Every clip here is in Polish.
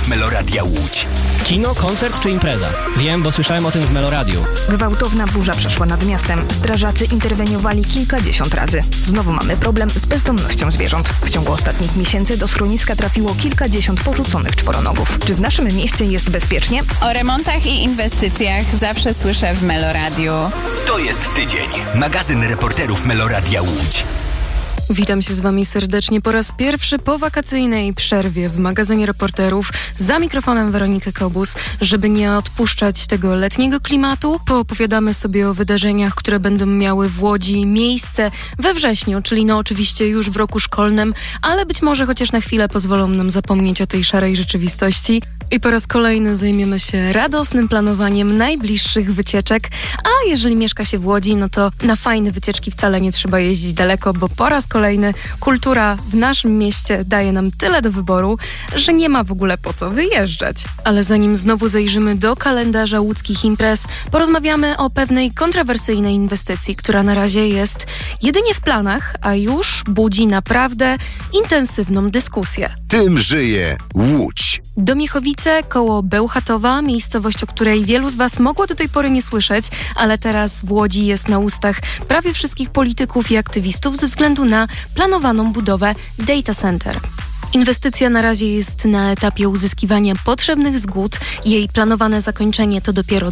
reporterów Meloradia Łódź. Kino, koncert czy impreza? Wiem, bo słyszałem o tym w Meloradiu. Gwałtowna burza przeszła nad miastem. Strażacy interweniowali kilkadziesiąt razy. Znowu mamy problem z bezdomnością zwierząt. W ciągu ostatnich miesięcy do schroniska trafiło kilkadziesiąt porzuconych czworonogów. Czy w naszym mieście jest bezpiecznie? O remontach i inwestycjach zawsze słyszę w Meloradiu. To jest tydzień. Magazyn reporterów Meloradia Łódź. Witam się z Wami serdecznie po raz pierwszy po wakacyjnej przerwie w magazynie reporterów. Za mikrofonem Weronika Kobus. Żeby nie odpuszczać tego letniego klimatu, poopowiadamy sobie o wydarzeniach, które będą miały w Łodzi miejsce we wrześniu, czyli oczywiście już w roku szkolnym, ale być może chociaż na chwilę pozwolą nam zapomnieć o tej szarej rzeczywistości. I po raz kolejny zajmiemy się radosnym planowaniem najbliższych wycieczek, a jeżeli mieszka się w Łodzi, no to na fajne wycieczki wcale nie trzeba jeździć daleko, bo po raz kolejny kultura w naszym mieście daje nam tyle do wyboru, że nie ma w ogóle po co wyjeżdżać. Ale zanim znowu zajrzymy do kalendarza łódzkich imprez, porozmawiamy o pewnej kontrowersyjnej inwestycji, która na razie jest jedynie w planach, a już budzi naprawdę intensywną dyskusję. Tym żyje Łódź. Domiechowice koło Bełchatowa, miejscowość, o której wielu z Was mogło do tej pory nie słyszeć, ale teraz w Łodzi jest na ustach prawie wszystkich polityków i aktywistów ze względu na planowaną budowę data center. Inwestycja na razie jest na etapie uzyskiwania potrzebnych zgód. Jej planowane zakończenie to dopiero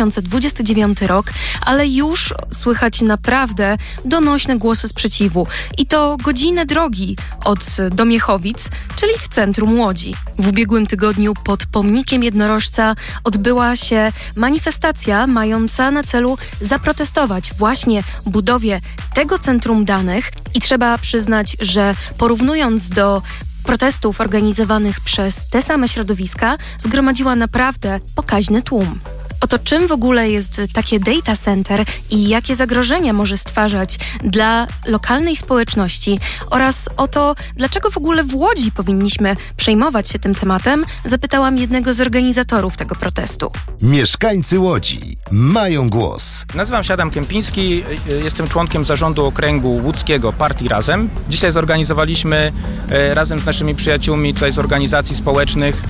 2029 rok, ale już słychać naprawdę donośne głosy sprzeciwu. I to godzinę drogi od Domiechowic, czyli w centrum Łodzi. W ubiegłym tygodniu pod pomnikiem jednorożca odbyła się manifestacja mająca na celu zaprotestować właśnie budowie tego centrum danych. I trzeba przyznać, że porównując do protestów organizowanych przez te same środowiska, zgromadziła naprawdę pokaźny tłum. Oto czym w ogóle jest takie data center i jakie zagrożenia może stwarzać dla lokalnej społeczności oraz o to, dlaczego w ogóle w Łodzi powinniśmy przejmować się tym tematem, zapytałam jednego z organizatorów tego protestu. Mieszkańcy Łodzi mają głos. Nazywam się Adam Kępiński, jestem członkiem zarządu okręgu łódzkiego Partii Razem. Dzisiaj zorganizowaliśmy razem z naszymi przyjaciółmi tutaj z organizacji społecznych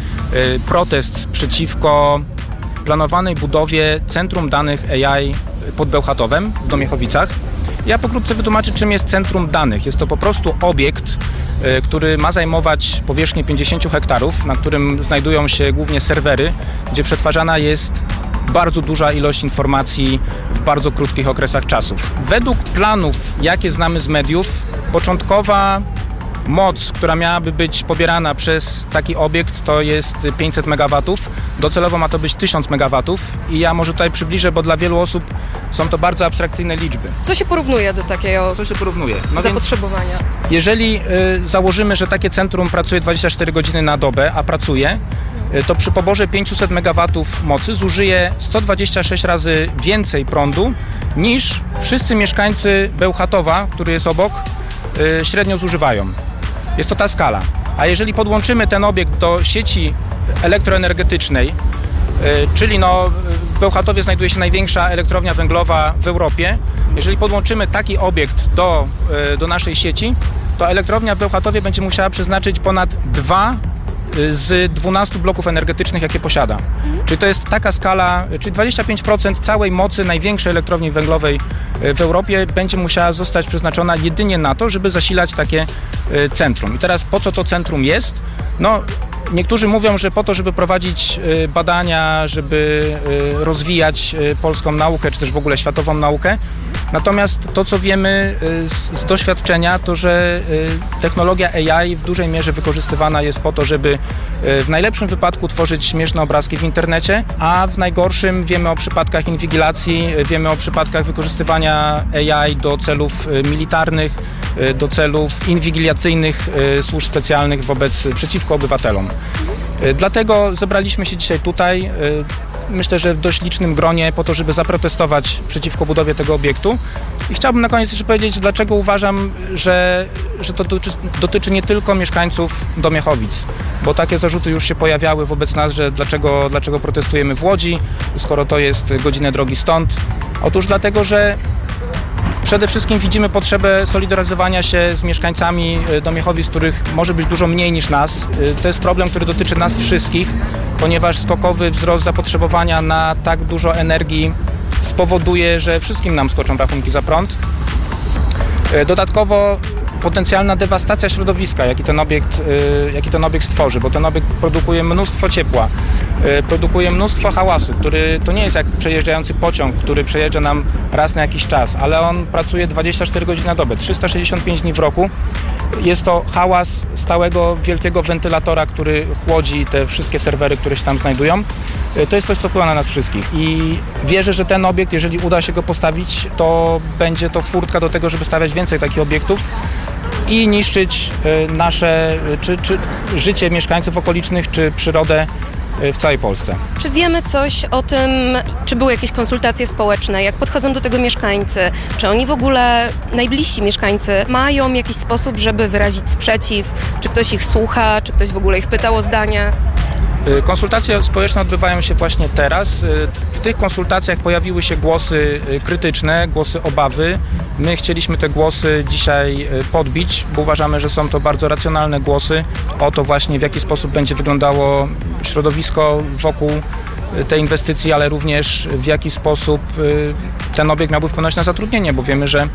protest przeciwko planowanej budowie Centrum Danych AI pod Bełchatowem w Domiechowicach. Ja pokrótce wytłumaczę, czym jest Centrum Danych. Jest to po prostu obiekt, który ma zajmować powierzchnię 50 hektarów, na którym znajdują się głównie serwery, gdzie przetwarzana jest bardzo duża ilość informacji w bardzo krótkich okresach czasów. Według planów, jakie znamy z mediów, początkowa moc, która miałaby być pobierana przez taki obiekt, to jest 500 MW. Docelowo ma to być 1000 MW i ja może tutaj przybliżę, bo dla wielu osób są to bardzo abstrakcyjne liczby. Co się porównuje do takiego zapotrzebowania? Jeżeli założymy, że takie centrum pracuje 24 godziny na dobę, a pracuje, to przy poborze 500 MW mocy zużyje 126 razy więcej prądu niż wszyscy mieszkańcy Bełchatowa, który jest obok, średnio zużywają. Jest to ta skala. A jeżeli podłączymy ten obiekt do sieci elektroenergetycznej, czyli w Bełchatowie znajduje się największa elektrownia węglowa w Europie, jeżeli podłączymy taki obiekt do naszej sieci, to elektrownia w Bełchatowie będzie musiała przeznaczyć ponad 2 z 12 bloków energetycznych, jakie posiada. Czyli to jest taka skala, czyli 25% całej mocy największej elektrowni węglowej w Europie będzie musiała zostać przeznaczona jedynie na to, żeby zasilać takie centrum. I teraz po co to centrum jest? Niektórzy mówią, że po to, żeby prowadzić badania, żeby rozwijać polską naukę, czy też w ogóle światową naukę. Natomiast to, co wiemy z doświadczenia, to że technologia AI w dużej mierze wykorzystywana jest po to, żeby w najlepszym wypadku tworzyć śmieszne obrazki w internecie, a w najgorszym wiemy o przypadkach inwigilacji, wiemy o przypadkach wykorzystywania AI do celów militarnych, do celów inwigilacyjnych służb specjalnych przeciwko obywatelom. Dlatego zebraliśmy się dzisiaj tutaj, myślę, że w dość licznym gronie, po to, żeby zaprotestować przeciwko budowie tego obiektu. I chciałbym na koniec jeszcze powiedzieć, dlaczego uważam, że to dotyczy nie tylko mieszkańców Domiechowic, bo takie zarzuty już się pojawiały wobec nas, że dlaczego protestujemy w Łodzi, skoro to jest godzinę drogi stąd. Otóż dlatego, że Przede wszystkim widzimy potrzebę solidaryzowania się z mieszkańcami Domiechowic, których może być dużo mniej niż nas. To jest problem, który dotyczy nas wszystkich, ponieważ skokowy wzrost zapotrzebowania na tak dużo energii spowoduje, że wszystkim nam skoczą rachunki za prąd. Dodatkowo potencjalna dewastacja środowiska, jaki ten obiekt stworzy, bo ten obiekt produkuje mnóstwo ciepła, produkuje mnóstwo hałasu, który to nie jest jak przejeżdżający pociąg, który przejeżdża nam raz na jakiś czas, ale on pracuje 24 godziny na dobę, 365 dni w roku. Jest to hałas stałego wielkiego wentylatora, który chłodzi te wszystkie serwery, które się tam znajdują. To jest coś, co wpływa na nas wszystkich i wierzę, że ten obiekt, jeżeli uda się go postawić, to będzie to furtka do tego, żeby stawiać więcej takich obiektów i niszczyć nasze, czy życie mieszkańców okolicznych, czy przyrodę w całej Polsce. Czy wiemy coś o tym, czy były jakieś konsultacje społeczne, jak podchodzą do tego mieszkańcy? Czy oni w ogóle, najbliżsi mieszkańcy, mają jakiś sposób, żeby wyrazić sprzeciw? Czy ktoś ich słucha? Czy ktoś w ogóle ich pytał o zdanie? Konsultacje społeczne odbywają się właśnie teraz. W tych konsultacjach pojawiły się głosy krytyczne, głosy obawy. My chcieliśmy te głosy dzisiaj podbić, bo uważamy, że są to bardzo racjonalne głosy o to właśnie, w jaki sposób będzie wyglądało środowisko wokół tej inwestycji, ale również w jaki sposób ten obiekt miałby wpłynąć na zatrudnienie, bo wiemy, że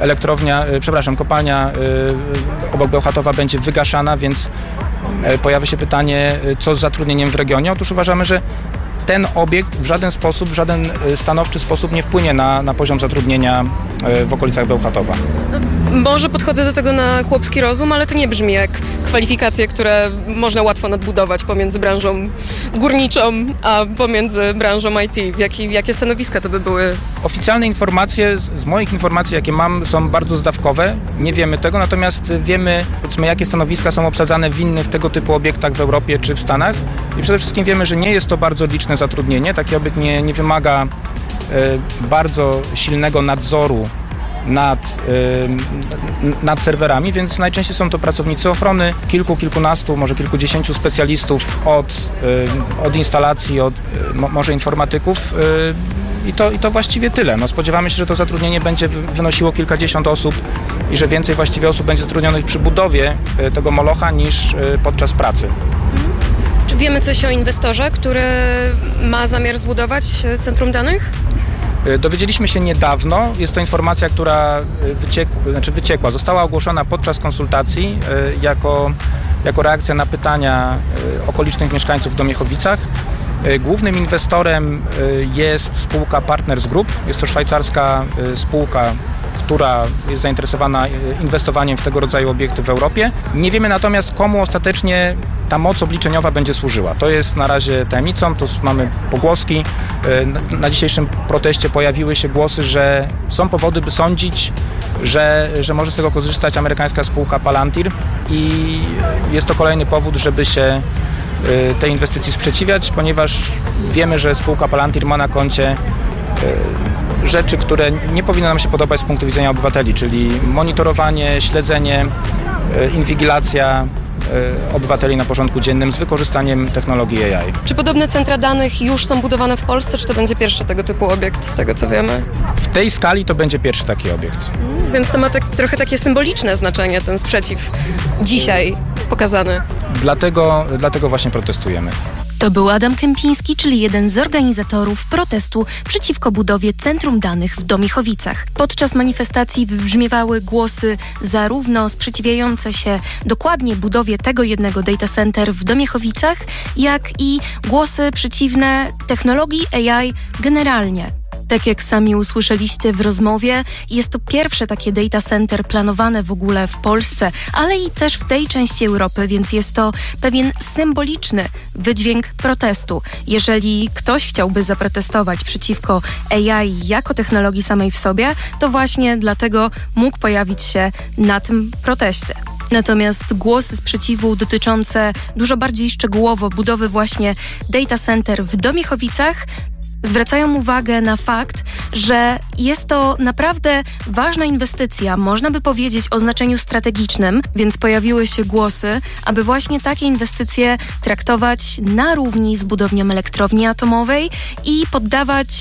kopalnia obok Bełchatowa będzie wygaszana, więc pojawia się pytanie, co z zatrudnieniem w regionie. Otóż uważamy, że ten obiekt w żaden sposób, w żaden stanowczy sposób nie wpłynie na poziom zatrudnienia w okolicach Bełchatowa. Może podchodzę do tego na chłopski rozum, ale to nie brzmi jak kwalifikacje, które można łatwo nadbudować pomiędzy branżą górniczą, a pomiędzy branżą IT. Jakie stanowiska to by były? Oficjalne informacje, z moich informacji, jakie mam, są bardzo zdawkowe. Nie wiemy tego, natomiast wiemy, powiedzmy, jakie stanowiska są obsadzane w innych tego typu obiektach w Europie czy w Stanach. I przede wszystkim wiemy, że nie jest to bardzo liczne zatrudnienie. Taki obiekt nie wymaga bardzo silnego nadzoru nad serwerami, więc najczęściej są to pracownicy ochrony, kilkunastu, może kilkudziesięciu specjalistów od instalacji, może informatyków i to właściwie tyle. No, spodziewamy się, że to zatrudnienie będzie wynosiło kilkadziesiąt osób i że więcej właściwie osób będzie zatrudnionych przy budowie tego molocha niż podczas pracy. Czy wiemy coś o inwestorze, który ma zamiar zbudować centrum danych? Dowiedzieliśmy się niedawno. Jest to informacja, która wyciekła. Została ogłoszona podczas konsultacji jako reakcja na pytania okolicznych mieszkańców w Domiechowicach. Głównym inwestorem jest spółka Partners Group. Jest to szwajcarska spółka, która jest zainteresowana inwestowaniem w tego rodzaju obiekty w Europie. Nie wiemy natomiast, komu ostatecznie ta moc obliczeniowa będzie służyła. To jest na razie tajemnicą, tu mamy pogłoski. Na dzisiejszym proteście pojawiły się głosy, że są powody, by sądzić, że może z tego korzystać amerykańska spółka Palantir i jest to kolejny powód, żeby się tej inwestycji sprzeciwiać, ponieważ wiemy, że spółka Palantir ma na koncie rzeczy, które nie powinny nam się podobać z punktu widzenia obywateli, czyli monitorowanie, śledzenie, inwigilacja obywateli na porządku dziennym z wykorzystaniem technologii AI. Czy podobne centra danych już są budowane w Polsce, czy to będzie pierwszy tego typu obiekt, z tego co wiemy? W tej skali to będzie pierwszy taki obiekt. Więc to ma trochę takie symboliczne znaczenie, ten sprzeciw dzisiaj pokazany. Dlatego właśnie protestujemy. To był Adam Kępiński, czyli jeden z organizatorów protestu przeciwko budowie Centrum Danych w Domiechowicach. Podczas manifestacji wybrzmiewały głosy zarówno sprzeciwiające się dokładnie budowie tego jednego data center w Domiechowicach, jak i głosy przeciwne technologii AI generalnie. Tak jak sami usłyszeliście w rozmowie, jest to pierwsze takie data center planowane w ogóle w Polsce, ale i też w tej części Europy, więc jest to pewien symboliczny wydźwięk protestu. Jeżeli ktoś chciałby zaprotestować przeciwko AI jako technologii samej w sobie, to właśnie dlatego mógł pojawić się na tym proteście. Natomiast głosy sprzeciwu dotyczące dużo bardziej szczegółowo budowy właśnie data center w Domiechowicach zwracają uwagę na fakt, że jest to naprawdę ważna inwestycja, można by powiedzieć o znaczeniu strategicznym, więc pojawiły się głosy, aby właśnie takie inwestycje traktować na równi z budownią elektrowni atomowej i poddawać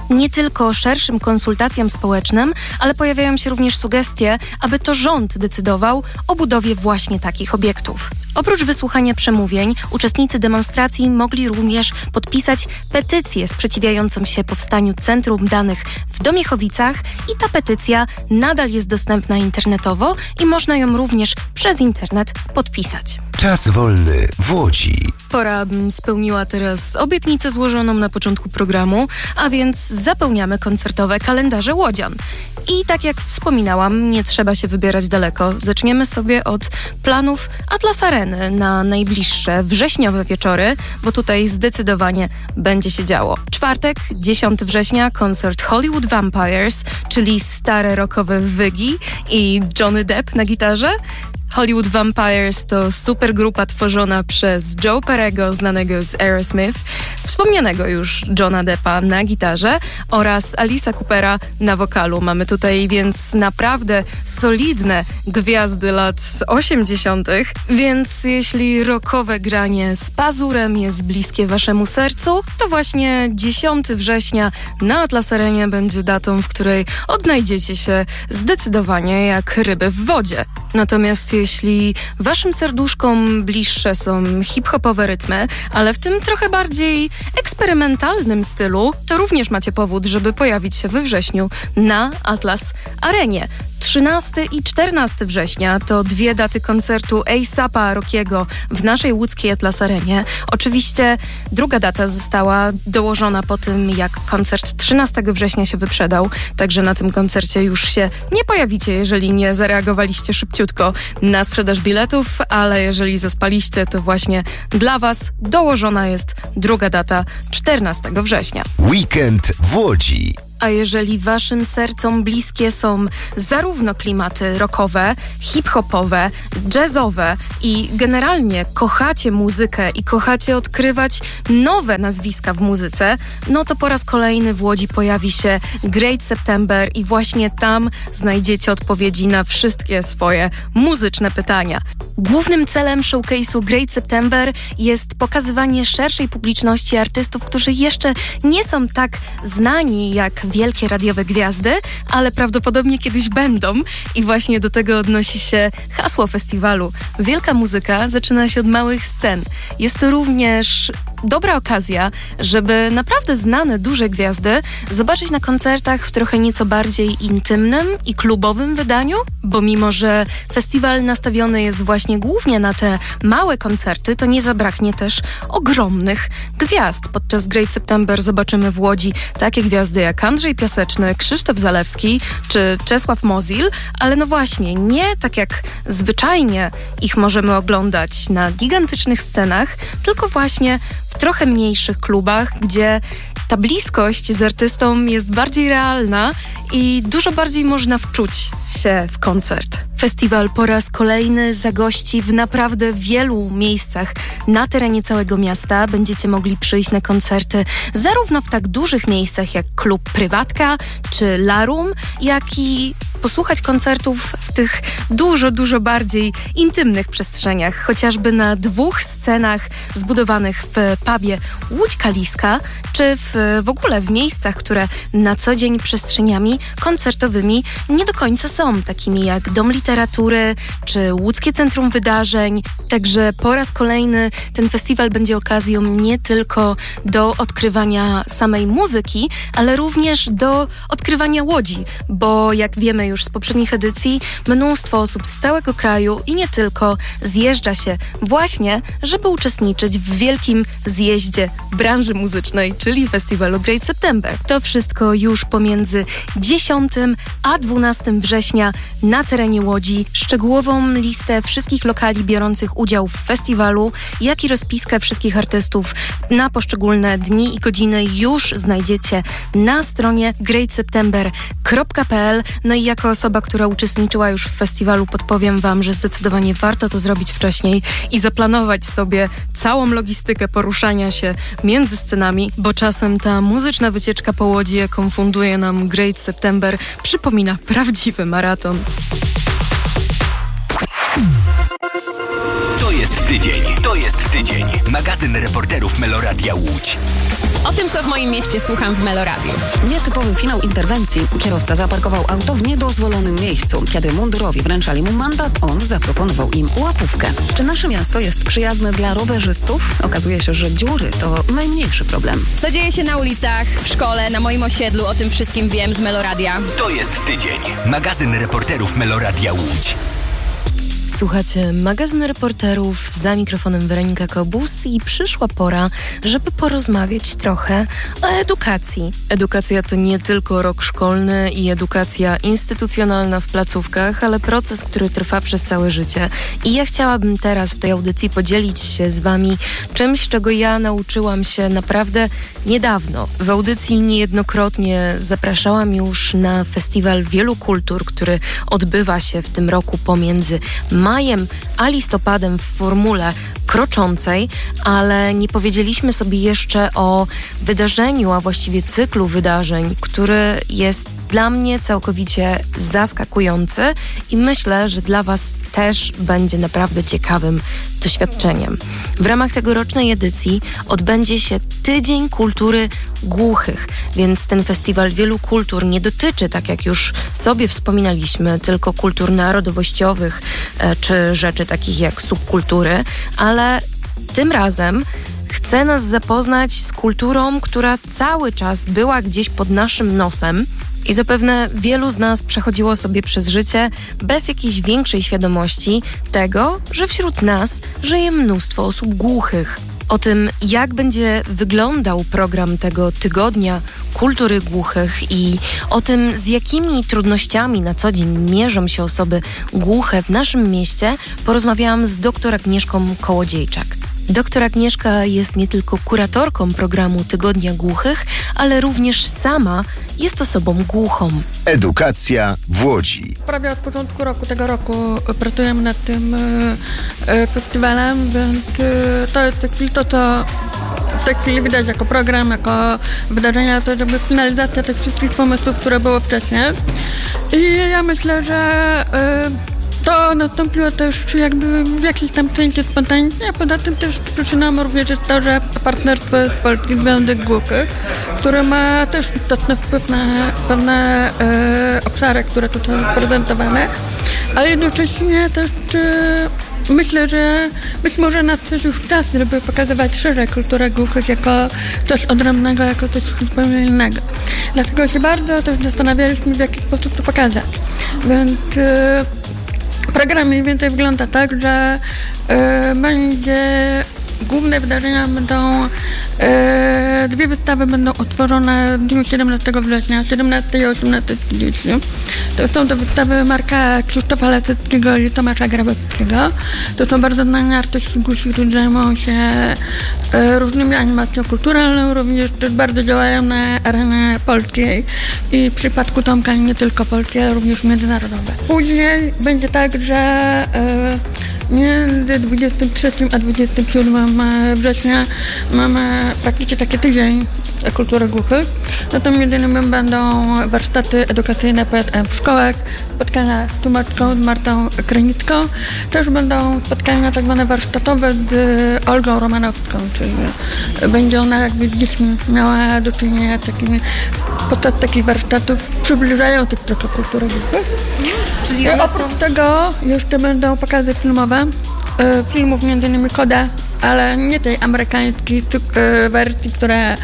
nie tylko szerszym konsultacjom społecznym, ale pojawiają się również sugestie, aby to rząd decydował o budowie właśnie takich obiektów. Oprócz wysłuchania przemówień, uczestnicy demonstracji mogli również podpisać petycję sprzeciwiającą się powstaniu Centrum Danych w Domiechowicach i ta petycja nadal jest dostępna internetowo i można ją również przez internet podpisać. Czas wolny w Łodzi. Pora, bym spełniła teraz obietnicę złożoną na początku programu, a więc zapełniamy koncertowe kalendarze łodzian. I tak jak wspominałam, nie trzeba się wybierać daleko. Zaczniemy sobie od planów Atlas Areny na najbliższe wrześniowe wieczory, bo tutaj zdecydowanie będzie się działo. Czwartek, 10 września, koncert Hollywood Vampires, czyli stare rockowe wygi i Johnny Depp na gitarze. Hollywood Vampires to supergrupa tworzona przez Joe Perego, znanego z Aerosmith, wspomnianego już Johna Deppa na gitarze oraz Alice'a Coopera na wokalu. Mamy tutaj więc naprawdę solidne gwiazdy lat 80., więc jeśli rockowe granie z pazurem jest bliskie waszemu sercu, to właśnie 10 września na Atlas Arenie będzie datą, w której odnajdziecie się zdecydowanie jak ryby w wodzie. Natomiast jeśli waszym serduszkom bliższe są hip-hopowe rytmy, ale w tym trochę bardziej eksperymentalnym stylu, to również macie powód, żeby pojawić się we wrześniu na Atlas Arenie. 13 i 14 września to 2 daty koncertu A$AP'a Rockiego w naszej łódzkiej Atlas Arenie. Oczywiście druga data została dołożona po tym, jak koncert 13 września się wyprzedał, także na tym koncercie już się nie pojawicie, jeżeli nie zareagowaliście szybciutko na sprzedaż biletów, ale jeżeli zaspaliście, to właśnie dla was dołożona jest druga data 14 września. Weekend w Łodzi. A jeżeli waszym sercom bliskie są zarówno klimaty rockowe, hip-hopowe, jazzowe i generalnie kochacie muzykę i kochacie odkrywać nowe nazwiska w muzyce, no to po raz kolejny w Łodzi pojawi się Great September i właśnie tam znajdziecie odpowiedzi na wszystkie swoje muzyczne pytania. Głównym celem showcase'u Great September jest pokazywanie szerszej publiczności artystów, którzy jeszcze nie są tak znani jak wielkie radiowe gwiazdy, ale prawdopodobnie kiedyś będą i właśnie do tego odnosi się hasło festiwalu. Wielka muzyka zaczyna się od małych scen. Jest to również dobra okazja, żeby naprawdę znane, duże gwiazdy zobaczyć na koncertach w trochę nieco bardziej intymnym i klubowym wydaniu, bo mimo, że festiwal nastawiony jest właśnie głównie na te małe koncerty, to nie zabraknie też ogromnych gwiazd. Podczas Great September zobaczymy w Łodzi takie gwiazdy jak Andrzej Piaseczny, Krzysztof Zalewski czy Czesław Mozil, ale no właśnie, nie tak jak zwyczajnie ich możemy oglądać na gigantycznych scenach, tylko właśnie w trochę mniejszych klubach, gdzie ta bliskość z artystą jest bardziej realna i dużo bardziej można wczuć się w koncert. Festiwal po raz kolejny zagości w naprawdę wielu miejscach na terenie całego miasta. Będziecie mogli przyjść na koncerty zarówno w tak dużych miejscach jak klub Prywatka czy Larum, jak i posłuchać koncertów w tych dużo bardziej intymnych przestrzeniach, chociażby na 2 scenach zbudowanych w pubie Łódź Kaliska, czy w ogóle w miejscach, które na co dzień przestrzeniami koncertowymi nie do końca są, takimi jak Dom Literatury, czy Łódzkie Centrum Wydarzeń. Także po raz kolejny ten festiwal będzie okazją nie tylko do odkrywania samej muzyki, ale również do odkrywania Łodzi, bo jak wiemy już z poprzednich edycji, mnóstwo osób z całego kraju i nie tylko zjeżdża się właśnie, żeby uczestniczyć w wielkim zjeździe branży muzycznej, czyli festiwalu Great September. To wszystko już pomiędzy 10 a 12 września na terenie Łodzi. Szczegółową listę wszystkich lokali biorących udział w festiwalu, jak i rozpiskę wszystkich artystów na poszczególne dni i godziny już znajdziecie na stronie greatseptember.pl. No i jako osoba, która uczestniczyła już w festiwalu, podpowiem wam, że zdecydowanie warto to zrobić wcześniej i zaplanować sobie całą logistykę poruszania się między scenami, bo czasem ta muzyczna wycieczka po Łodzi, jaką funduje nam Great September, przypomina prawdziwy maraton. To jest tydzień. Magazyn reporterów Meloradia Łódź. O tym, co w moim mieście słucham w Meloradiu. Nietypowy finał interwencji. Kierowca zaparkował auto w niedozwolonym miejscu. Kiedy mundurowi wręczali mu mandat, on zaproponował im łapówkę. Czy nasze miasto jest przyjazne dla rowerzystów? Okazuje się, że dziury to najmniejszy problem. Co dzieje się na ulicach, w szkole, na moim osiedlu, o tym wszystkim wiem z Meloradia. To jest tydzień. Magazyn reporterów Meloradia Łódź. Słuchacie magazynu reporterów, za mikrofonem Weronika Kobus i przyszła pora, żeby porozmawiać trochę o edukacji. Edukacja to nie tylko rok szkolny i edukacja instytucjonalna w placówkach, ale proces, który trwa przez całe życie. I ja chciałabym teraz w tej audycji podzielić się z wami czymś, czego ja nauczyłam się naprawdę niedawno. W audycji niejednokrotnie zapraszałam już na Festiwal Wielu Kultur, który odbywa się w tym roku pomiędzy majem a listopadem w formule kroczącej, ale nie powiedzieliśmy sobie jeszcze o wydarzeniu, a właściwie cyklu wydarzeń, który jest dla mnie całkowicie zaskakujący i myślę, że dla was też będzie naprawdę ciekawym doświadczeniem. W ramach tegorocznej edycji odbędzie się Tydzień Kultury Głuchych, więc ten festiwal wielu kultur nie dotyczy, tak jak już sobie wspominaliśmy, tylko kultur narodowościowych czy rzeczy takich jak subkultury, ale tym razem chce nas zapoznać z kulturą, która cały czas była gdzieś pod naszym nosem i zapewne wielu z nas przechodziło sobie przez życie bez jakiejś większej świadomości tego, że wśród nas żyje mnóstwo osób głuchych. O tym, jak będzie wyglądał program tego tygodnia kultury głuchych i o tym, z jakimi trudnościami na co dzień mierzą się osoby głuche w naszym mieście, porozmawiałam z dr Agnieszką Kołodziejczak. Doktor Agnieszka jest nie tylko kuratorką programu Tygodnia Głuchych, ale również sama jest osobą głuchą. Edukacja w Łodzi. Prawie od początku tego roku pracujemy nad tym festiwalem, więc to jest to, co w tej chwili widać jako program, jako wydarzenia, to jakby finalizacja tych wszystkich pomysłów, które było wcześniej. I ja myślę, że to nastąpiło też jakby w jakiś tam części spontanicznie, a poza tym też przyczyną również jest to, że partnerstwo jest Polski Związek Głuchych, który ma też istotny wpływ na pewne obszary, które tu są prezentowane, ale jednocześnie też myślę, że być może nadszedł już czas, żeby pokazywać szerzej kulturę głuchych jako coś odrębnego, jako coś zupełnie innego. Dlatego się bardzo też zastanawialiśmy, w jaki sposób to pokazać. Więc program mniej więcej wygląda tak, że główne wydarzenia będą, dwie wystawy będą otworzone w dniu 17 września, 17 i 18.30. To są te wystawy Marka Krzysztofa Laseckiego i Tomasza Grabowskiego. To są bardzo znani artyści głusi, którzy zajmują się różnymi animacją kulturalną, również też bardzo działają na arenie polskiej i w przypadku Tomka nie tylko polskiej, ale również międzynarodowe. Później będzie tak, że między 23 a 27 września mamy praktycznie taki tydzień kultury głuchych. No to między innymi będą warsztaty edukacyjne PSM w szkołach, spotkania z tłumaczką, z Martą Krynicką. Też będą spotkania tak zwane warsztatowe z Olgą Romanowską, czyli będzie ona jakby z dziećmi miała do czynienia podczas takich warsztatów przybliżających trochę kulturę głuchych. Czyli oprócz tego jeszcze będą pokazy filmowe, filmów między innymi Koda, ale nie tej amerykańskiej wersji, która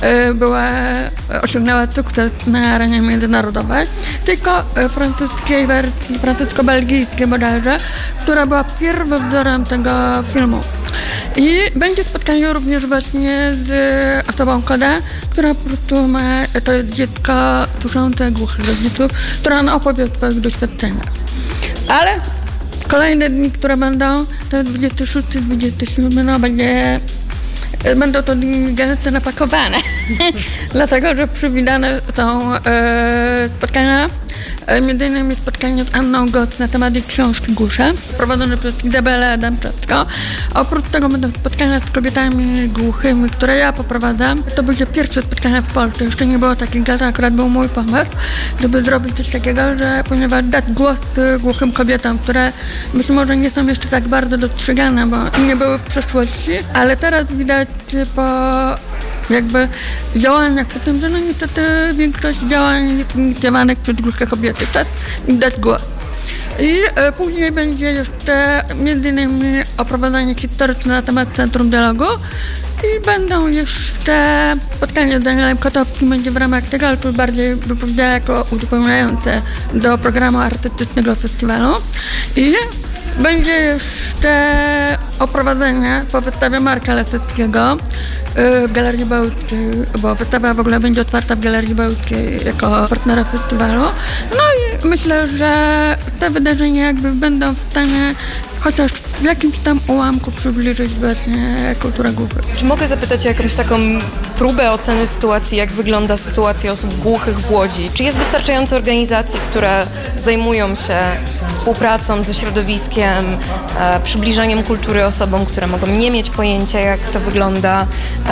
osiągnęła sukces na arenie międzynarodowej, tylko francuskiej wersji, francusko-belgijskiej bodajże, która była pierwowzorem tego filmu. I będzie spotkanie również właśnie z osobą Koda, która po prostu to jest dziecko słyszące głuchych rodziców, która opowie o swoich doświadczeniach. Ale kolejne dni, które będą, to jest 26, 27, będą to dni gazety napakowane, dlatego że przewidziane są spotkania, między innymi spotkanie z Anną Goc na temat jej książki Głusze, prowadzone przez Izabelę Adamczewską. Oprócz tego będą spotkania z kobietami głuchymi, które ja poprowadzam. To będzie pierwsze spotkanie w Polsce, jeszcze nie było takich gaz, akurat był mój pomysł, żeby zrobić coś takiego, że ponieważ dać głos głuchym kobietom, które być może nie są jeszcze tak bardzo dostrzegane, bo nie były w przeszłości, ale teraz widać po jakby działaniach, przy tym, że no niestety większość działań jest inicjowanych przez głuche kobiety. Czas im dać głos. I później będzie jeszcze m.in. oprowadzanie historyczne na temat Centrum Dialogu i będą jeszcze spotkanie z Danielem Kotowskim, będzie w ramach tego, ale to bardziej bym powiedziała jako uzupełniające do programu artystycznego festiwalu. I będzie jeszcze oprowadzenie po wystawie Marka Laseckiego w Galerii Bełckiej, bo wystawa w ogóle będzie otwarta w Galerii Bełckiej jako partnera festiwalu. No i myślę, że te wydarzenia jakby będą w stanie chociaż w jakimś tam ułamku przybliżyć właśnie kulturę głuchych. Czy mogę zapytać o jakąś taką próbę oceny sytuacji, jak wygląda sytuacja osób głuchych w Łodzi? Czy jest wystarczająco organizacji, które zajmują się współpracą ze środowiskiem, przybliżaniem kultury osobom, które mogą nie mieć pojęcia, jak to wygląda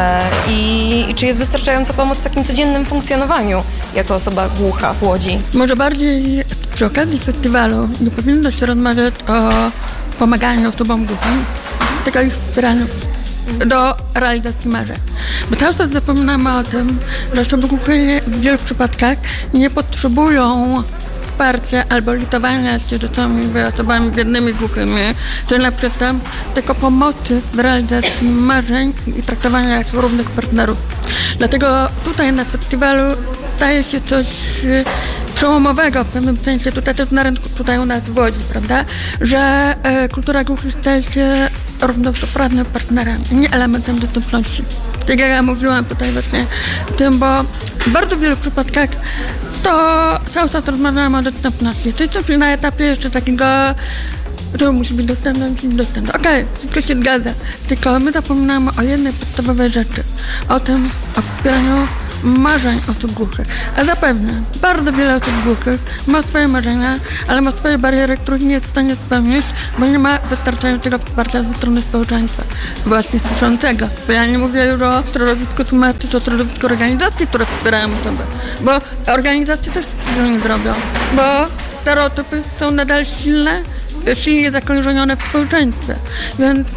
i czy jest wystarczająca pomoc w takim codziennym funkcjonowaniu jako osoba głucha w Łodzi? Może bardziej przy okazji festiwalu nie powinno się rozmawiać o pomaganiu osobom głuchym, tylko ich wspieraniu do realizacji marzeń. Bo cały czas zapominamy o tym, że osoby głuche w wielu przypadkach nie potrzebują wsparcia albo litowania się, że są osobami biednymi głuchymi, czy na przykład tylko pomocy w realizacji marzeń i traktowania jak równych partnerów. Dlatego tutaj na festiwalu staje się coś przełomowego w pewnym sensie, tutaj też na rynku, tutaj u nas w Łodzi, prawda, że kultura głuchych staje się równoprawnym partnerem, nie elementem dostępności. Tak jak ja mówiłam tutaj właśnie o tym, bo w bardzo wielu przypadkach to cały czas rozmawiamy o dostępności. To jest na etapie jeszcze takiego, że musi być dostępne, Okej, wszystko się zgadza. Tylko my zapominamy o jednej podstawowej rzeczy. O tym, o wspieraniu marzeń osób głuchych. A zapewne bardzo wiele osób głuchych ma swoje marzenia, ale ma swoje bariery, których nie jest w stanie spełnić, bo nie ma wystarczającego wsparcia ze strony społeczeństwa, właśnie słyszącego. Bo ja nie mówię już o środowisku tłumaczy, czy o środowisku organizacji, które wspierają osoby, bo organizacje też tego nie zrobią, bo stereotypy są nadal silnie zakorzenione w społeczeństwie. Więc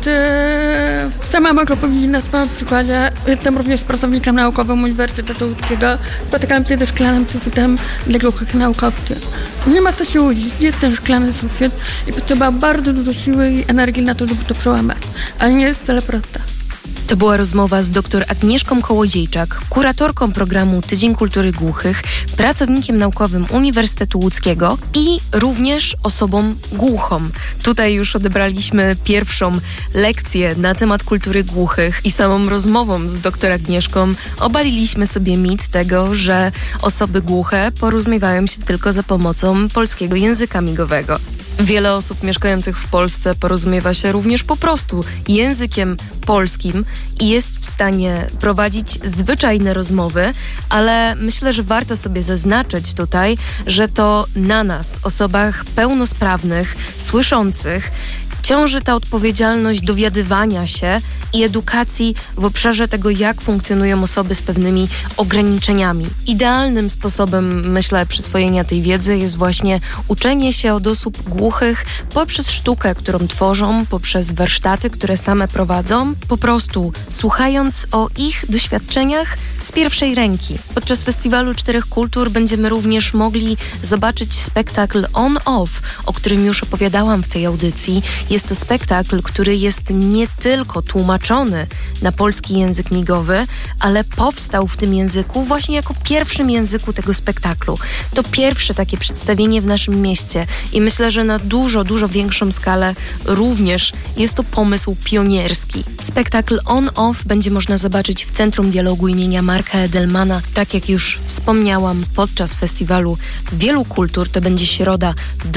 sama mogę powiedzieć na swoim przykładzie, jestem również pracownikiem naukowym Uniwersytetu Łódzkiego, spotykam się ze szklanym sufitem dla głuchych naukowców. Nie ma co się łudzić, jest ten szklany sufit i potrzeba bardzo dużo siły i energii na to, żeby to przełamać. Ale nie jest wcale prosta. To była rozmowa z dr Agnieszką Kołodziejczak, kuratorką programu Tydzień Kultury Głuchych, pracownikiem naukowym Uniwersytetu Łódzkiego i również osobą głuchą. Tutaj już odebraliśmy pierwszą lekcję na temat kultury głuchych i samą rozmową z dr Agnieszką obaliliśmy sobie mit tego, że osoby głuche porozumiewają się tylko za pomocą polskiego języka migowego. Wiele osób mieszkających w Polsce porozumiewa się również po prostu językiem polskim i jest w stanie prowadzić zwyczajne rozmowy, ale myślę, że warto sobie zaznaczyć tutaj, że to na nas, osobach pełnosprawnych, słyszących, ciąży ta odpowiedzialność dowiadywania się i edukacji w obszarze tego, jak funkcjonują osoby z pewnymi ograniczeniami. Idealnym sposobem, myślę, przyswojenia tej wiedzy jest właśnie uczenie się od osób głuchych poprzez sztukę, którą tworzą, poprzez warsztaty, które same prowadzą, po prostu słuchając o ich doświadczeniach z pierwszej ręki. Podczas Festiwalu Czterech Kultur będziemy również mogli zobaczyć spektakl On-Off, o którym już opowiadałam w tej audycji. Jest to spektakl, który jest nie tylko tłumaczony na polski język migowy, ale powstał w tym języku właśnie jako pierwszym języku tego spektaklu. To pierwsze takie przedstawienie w naszym mieście i myślę, że na dużo, dużo większą skalę również jest to pomysł pionierski. Spektakl On-Off będzie można zobaczyć w Centrum Dialogu imienia Marka Edelmana. Tak jak już wspomniałam, podczas Festiwalu Wielu Kultur, to będzie środa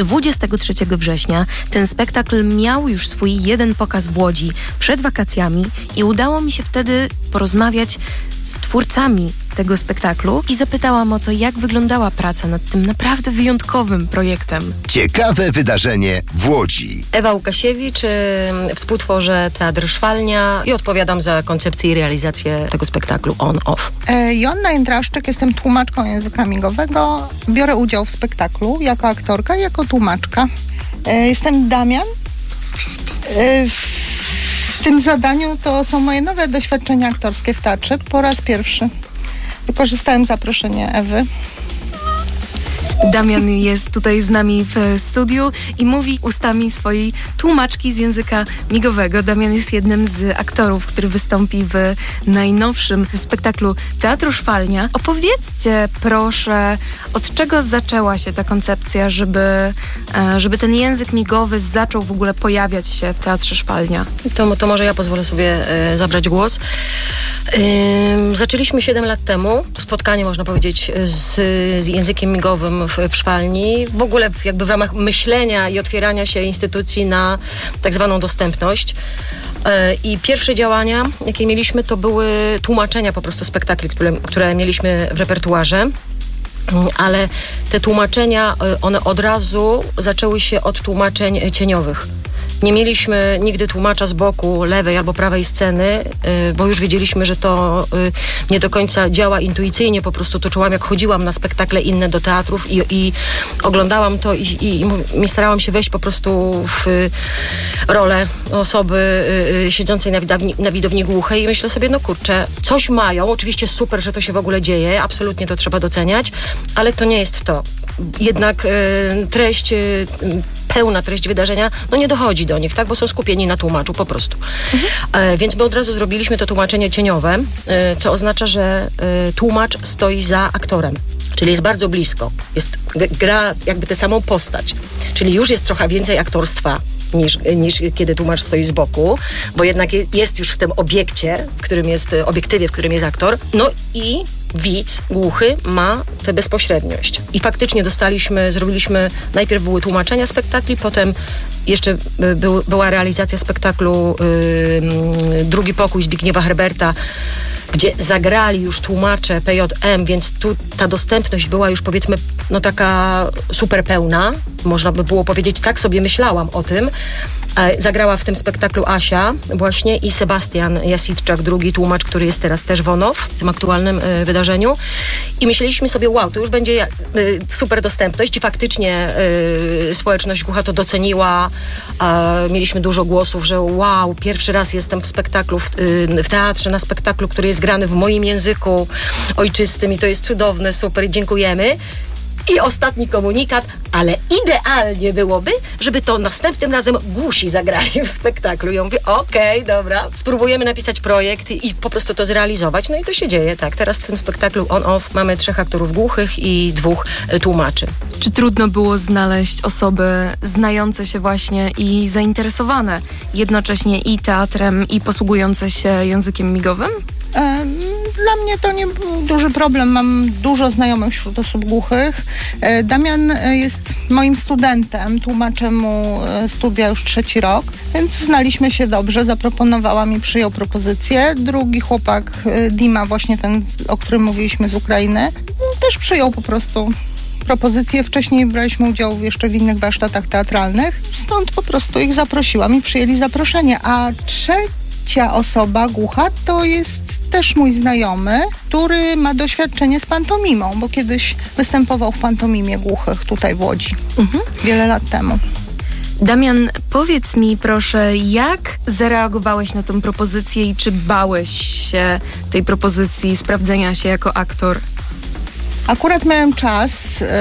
23 września. Ten spektakl miał już swój jeden pokaz w Łodzi przed wakacjami i udało mi się wtedy porozmawiać z twórcami tego spektaklu i zapytałam o to, jak wyglądała praca nad tym naprawdę wyjątkowym projektem. Ciekawe wydarzenie w Łodzi. Ewa Łukasiewicz, współtworzę Teatr Szwalnia i odpowiadam za koncepcję i realizację tego spektaklu On-Off. Joanna Jędraszczyk, jestem tłumaczką języka migowego. Biorę udział w spektaklu jako aktorka i jako tłumaczka. Jestem Damian. w tym zadaniu to są moje nowe doświadczenia aktorskie w teatrze. Po raz pierwszy wykorzystałem zaproszenie Ewy. Damian jest tutaj z nami w studiu i mówi ustami swojej tłumaczki z języka migowego. Damian jest jednym z aktorów, który wystąpi w najnowszym spektaklu Teatru Szwalnia. Opowiedzcie proszę, od czego zaczęła się ta koncepcja, żeby ten język migowy zaczął w ogóle pojawiać się w Teatrze Szwalnia? To może ja pozwolę sobie zabrać głos. Zaczęliśmy 7 lat temu spotkanie, można powiedzieć, z językiem migowym w Szwalni. W ogóle jakby w ramach myślenia i otwierania się instytucji na tak zwaną dostępność. I pierwsze działania, jakie mieliśmy, to były tłumaczenia po prostu spektakli, które mieliśmy w repertuarze. Ale te tłumaczenia, one od razu zaczęły się od tłumaczeń cieniowych. Nie mieliśmy nigdy tłumacza z boku lewej albo prawej sceny, bo już wiedzieliśmy, że to nie do końca działa intuicyjnie. Po prostu to czułam, jak chodziłam na spektakle inne do teatrów i oglądałam to i starałam się wejść po prostu w rolę osoby siedzącej na widowni głuchej i myślę sobie, no kurczę, coś mają. Oczywiście super, że to się w ogóle dzieje. Absolutnie to trzeba doceniać, ale to nie jest to. Jednak pełna treść wydarzenia, no nie dochodzi do nich, tak, bo są skupieni na tłumaczu po prostu. Więc my od razu zrobiliśmy to tłumaczenie cieniowe, co oznacza, że tłumacz stoi za aktorem, czyli jest bardzo blisko, gra jakby tę samą postać, czyli już jest trochę więcej aktorstwa niż kiedy tłumacz stoi z boku, bo jednak jest już w tym obiektywie, w którym jest aktor, no i widz głuchy ma tę bezpośredniość. I faktycznie najpierw były tłumaczenia spektakli, potem jeszcze była realizacja spektaklu Drugi pokój Zbigniewa Herberta, gdzie zagrali już tłumacze PJM, więc tu ta dostępność była już, powiedzmy, no taka super pełna. Można by było powiedzieć, tak sobie myślałam o tym. Zagrała w tym spektaklu Asia właśnie i Sebastian Jasitczak, drugi tłumacz, który jest teraz też w ONOW, w tym aktualnym wydarzeniu. I myśleliśmy sobie, wow, to już będzie super dostępność i faktycznie społeczność głucha to doceniła. Mieliśmy dużo głosów, że wow, pierwszy raz jestem w spektaklu, w teatrze, na spektaklu, który jest grany w moim języku ojczystym i to jest cudowne, super, dziękujemy. I ostatni komunikat, ale idealnie byłoby, żeby to następnym razem głusi zagrali w spektaklu. I ja mówię, okej, dobra, spróbujemy napisać projekt i po prostu to zrealizować. No i to się dzieje, tak. Teraz w tym spektaklu on-off mamy 3 aktorów głuchych i 2 tłumaczy. Czy trudno było znaleźć osoby znające się właśnie i zainteresowane jednocześnie i teatrem, i posługujące się językiem migowym? Dla mnie to nie był duży problem. Mam dużo znajomych wśród osób głuchych. Damian jest moim studentem. Tłumaczę mu studia już 3. rok, więc znaliśmy się dobrze. Zaproponowała mi, przyjął propozycję. Drugi chłopak, Dima, właśnie ten, o którym mówiliśmy, z Ukrainy, też przyjął po prostu propozycję. Wcześniej braliśmy udział jeszcze w innych warsztatach teatralnych. Stąd po prostu ich zaprosiłam i przyjęli zaproszenie. A trzecia osoba głucha to jest też mój znajomy, który ma doświadczenie z pantomimą, bo kiedyś występował w pantomimie głuchych tutaj w Łodzi. Wiele lat temu. Damian, powiedz mi proszę, jak zareagowałeś na tę propozycję i czy bałeś się tej propozycji sprawdzenia się jako aktor? Akurat miałem czas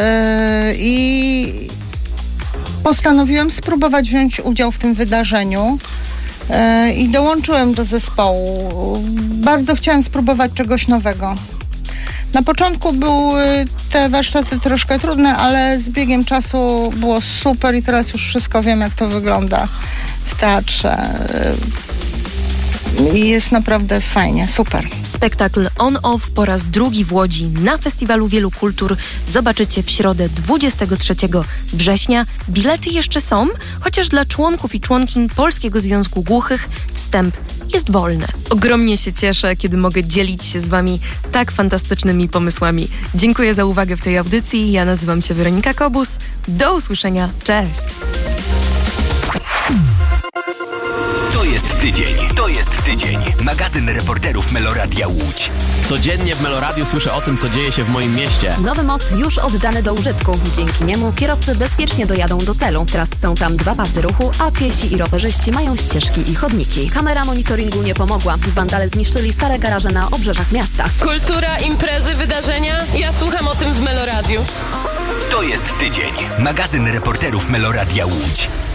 i postanowiłem spróbować wziąć udział w tym wydarzeniu. I dołączyłem do zespołu. Bardzo chciałem spróbować czegoś nowego. Na początku były te warsztaty troszkę trudne, ale z biegiem czasu było super i teraz już wszystko wiem, jak to wygląda w teatrze. I jest naprawdę fajnie, super. Spektakl On-Off po raz drugi w Łodzi na Festiwalu Wielu Kultur zobaczycie w środę 23 września. Bilety jeszcze są, chociaż dla członków i członkiń Polskiego Związku Głuchych wstęp jest wolny. Ogromnie się cieszę, kiedy mogę dzielić się z Wami tak fantastycznymi pomysłami. Dziękuję za uwagę w tej audycji. Ja nazywam się Weronika Kobus. Do usłyszenia. Cześć! To jest tydzień. To jest tydzień. Magazyn reporterów Meloradia Łódź. Codziennie w Meloradiu słyszę o tym, co dzieje się w moim mieście. Nowy most już oddany do użytku. Dzięki niemu kierowcy bezpiecznie dojadą do celu. Teraz są tam 2 pasy ruchu, a piesi i rowerzyści mają ścieżki i chodniki. Kamera monitoringu nie pomogła. Wandale zniszczyli stare garaże na obrzeżach miasta. Kultura, imprezy, wydarzenia. Ja słucham o tym w Meloradiu. To jest tydzień. Magazyn reporterów Meloradia Łódź.